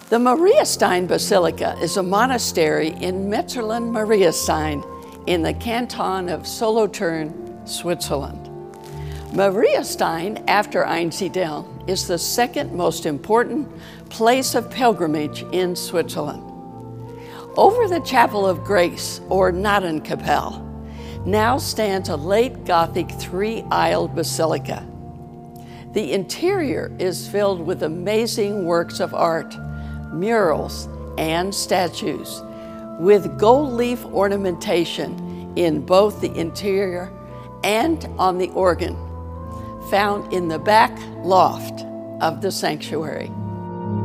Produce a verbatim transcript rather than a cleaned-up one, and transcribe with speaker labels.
Speaker 1: The Mariastein Basilica is a monastery in Metzerlen-Mariastein in the canton of Solothurn, Switzerland. Mariastein, after Einsiedeln, is the second most important place of pilgrimage in Switzerland. Over the Chapel of Grace, or Gnadenkapelle, now stands a late Gothic three-aisled basilica. The interior is filled with amazing works of art, murals, and statues, with gold leaf ornamentation in both the interior and on the organ, found in the back loft of the sanctuary.